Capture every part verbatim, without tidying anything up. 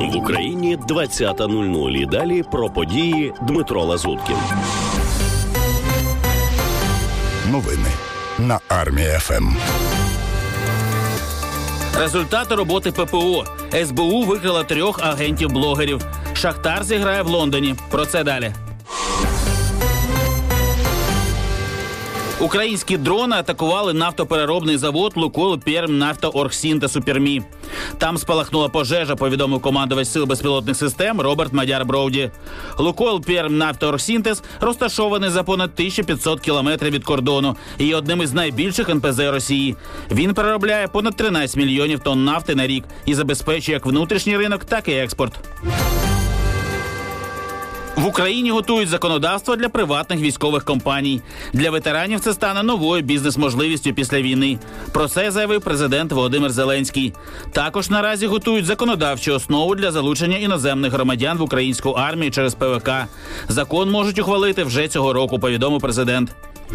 В Україні двадцята нуль нуль. І далі про події Дмитро Лазуткін. Новини на Армія-ФМ. Результати роботи ППО. ес бе у викрила трьох агентів-блогерів. Шахтар зіграє в Лондоні. Про це далі. Українські дрони атакували нафтопереробний завод «Лукойл Пермнафтооргсинтез» у Пермі. Там спалахнула пожежа, повідомив командувач сил безпілотних систем Роберт Мадяр-Броуді. «Лукойл Пермнафтооргсинтез» розташований за понад тисячу п'ятсот кілометрів від кордону і є одним із найбільших ен пе зет Росії. Він переробляє понад тринадцять мільйонів тонн нафти на рік і забезпечує як внутрішній ринок, так і експорт. В Україні готують законодавство для приватних військових компаній. Для ветеранів це стане новою бізнес-можливістю після війни. Про це заявив президент Володимир Зеленський. Також наразі готують законодавчу основу для залучення іноземних громадян в українську армію через пе ве ка. Закон можуть ухвалити вже цього року, повідомив президент.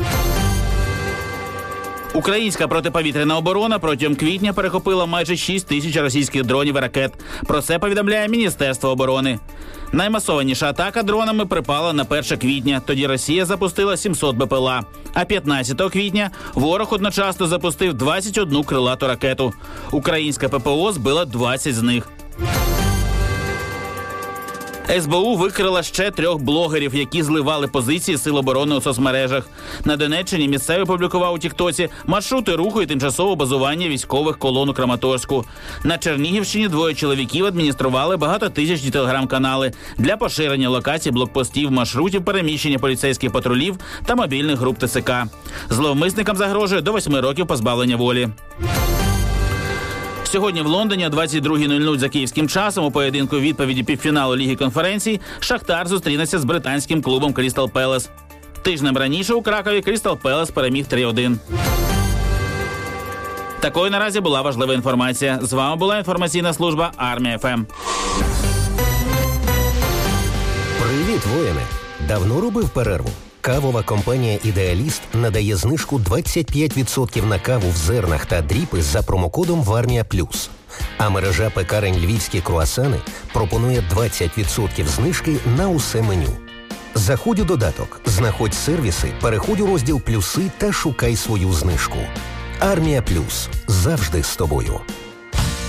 Українська протиповітряна оборона протягом квітня перехопила майже шість тисяч російських дронів і ракет. Про це повідомляє Міністерство оборони. Наймасованіша атака дронами припала на перше квітня. Тоді Росія запустила сімсот бе пе ел а. А п'ятнадцятого квітня ворог одночасно запустив двадцять одну крилату ракету. Українська пе пе о збила двадцять з них. ес бе у викрила ще трьох блогерів, які зливали позиції Сил оборони у соцмережах. На Донеччині місцевий публікував у Тіктоці маршрути руху і тимчасового базування військових колон у Краматорську. На Чернігівщині двоє чоловіків адміністрували багатотисячні телеграм-канали для поширення локацій блокпостів, маршрутів переміщення поліцейських патрулів та мобільних груп те ес ка. Зловмисникам загрожує до восьми років позбавлення волі. Сьогодні в Лондоні о двадцять друга нуль нуль за київським часом у поєдинку відповіді півфіналу Ліги конференцій Шахтар зустрінеться з британським клубом Крістал Пелес. Тижнем раніше у Кракові Крістал Пелес переміг три один. Такою наразі була важлива інформація. З вами була інформаційна служба Армія-ФМ. Привіт, воїни! Давно робив перерву? Кавова компанія «Ідеаліст» надає знижку двадцять п'ять відсотків на каву в зернах та дріпи за промокодом «Вармія Плюс». А мережа пекарень «Львівські круасани» пропонує двадцять відсотків знижки на усе меню. Заходь у додаток, знаходь сервіси, переходь у розділ «Плюси» та шукай свою знижку. «Армія Плюс» завжди з тобою.